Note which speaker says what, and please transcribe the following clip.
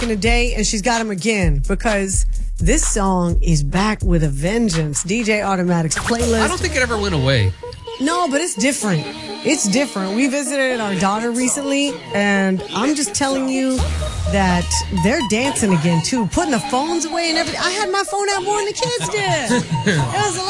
Speaker 1: in the day, and she's got them again because this song is back with a vengeance. DJ Automatic's playlist.
Speaker 2: I don't think it ever went away.
Speaker 1: No, but it's different. It's different. We visited our daughter recently, and I'm just telling you that they're dancing again, too. Putting the phones away and everything. I had my phone out more than the kids did. It was a